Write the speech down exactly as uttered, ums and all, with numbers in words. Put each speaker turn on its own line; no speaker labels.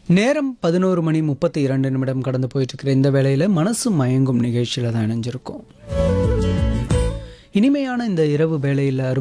நேரம் பதினோரு மணி முப்பத்தி இரண்டு நிமிடம் கடந்து போயிட்டு இருக்கிற இந்த வேளையில் மனசு மயங்கும் நிகழ்ச்சியில் தான் இணைஞ்சிருக்கோம். இனிமையான இந்த இரவு வேளையில்